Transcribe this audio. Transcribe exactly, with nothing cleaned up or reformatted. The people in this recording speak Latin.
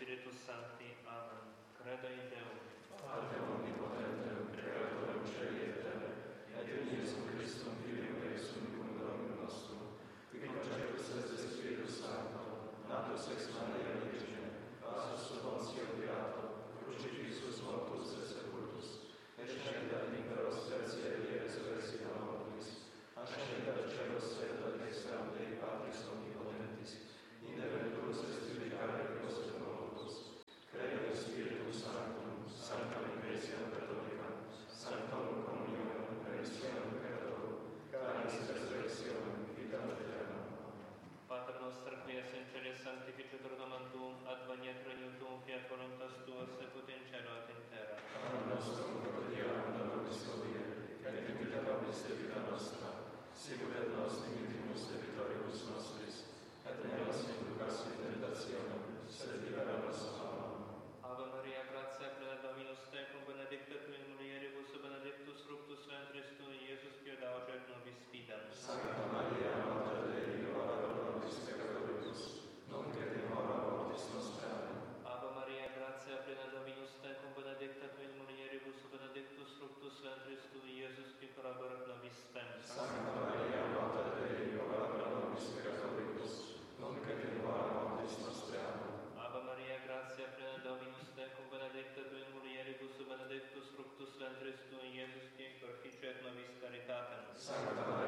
Spiritus Sancti. Amen. Credo in Deum. Pater omnipotentem, creatorem celi et terrae, et in Iesum Christum Filium eius unicum Dominum nostrum, qui conceptus est de Spiritus Sancto, natus ex Maria Virgine, passus sub Pontium Pilato, crucifixus mortus et sepultus, et scendat in peros tertia die resurrectio mortuis, ascendat celos et ad dextram Dei Patris omnipotentis, interventus est judicare vivos et mortuos. Credo in Spiritus Sanctum, Sanctam Ecclesiam Catholicam, Sanctam Communionem, remissionem peccatorum, caris resurrectionem, vitam aeternam. Pater noster, qui es in celis, sanctificetur nomen tuum, adveniat regnum tuum, fiat voluntas tua, sicut in cielo et in terra. Panem nostrum quotidianum da nobis hodie, et dimitte nobis debita nostra, sicut et nos dimittimus debitoribus nostris, et ne nos inducas in tentationem, sed libera nos a malo. Ave Maria, gratia plena Dominus tecum, benedicta tu in mulieribus, et benedictus fructus ventris tui, Iesus, qui laudet nobis fidem. Sancta Maria, Mater Dei, ora pro nobis peccatoribus, nunc et in hora mortis nostrae. Amen. Ave Maria, gratia plena Dominus tecum, benedicta tu in mulieribus, et benedictus fructus ventris tui, Iesus, qui laudet nobis spem. Sancta Maria, Mater Dei, ora pro nobis peccatoribus, nunc et in hora mortis nostrae. Amen. Ave Maria, gratia plena Dominus tecum, benedicta tu in mulieribus, et benedictus fructus ventris tui, Iesus, qui perficiat nobis caritatem. Sancta